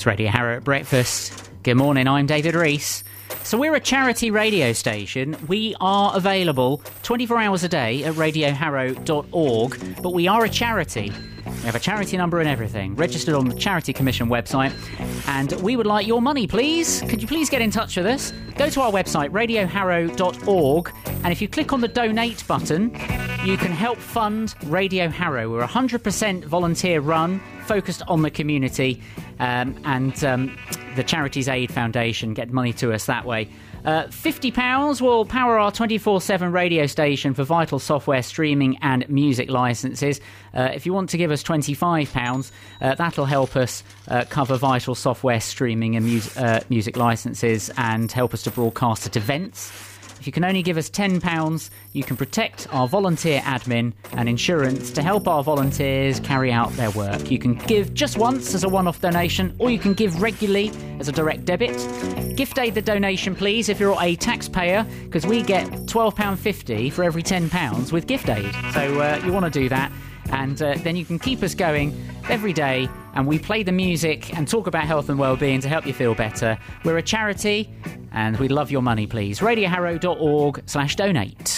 Radio Harrow at breakfast. Good morning, I'm David Rees. So we're a charity radio station. We are available 24 hours a day at radioharrow.org, but we are a charity. We have a charity number and everything, registered on the Charity Commission website, and we would like your money, please. Could you please get in touch with us? Go to our website, radioharrow.org, and if you click on the donate button, you can help fund Radio Harrow. We're 100% volunteer run, focused on the community, and the Charities Aid Foundation get money to us that way. £50 will power our 24/7 radio station for vital software streaming and music licences. If you want to give us £25, that'll help us cover vital software streaming and music licences and help us to broadcast at events. If you can only give us £10, you can protect our volunteer admin and insurance to help our volunteers carry out their work. You can give just once as a one-off donation, or you can give regularly as a direct debit. Gift aid the donation, please, if you're a taxpayer, because we get £12.50 for every £10 with gift aid. So you want to do that. And then you can keep us going every day, and we play the music and talk about health and well-being to help you feel better. We're a charity, and we'd love your money, please. radioharrow.org/donate.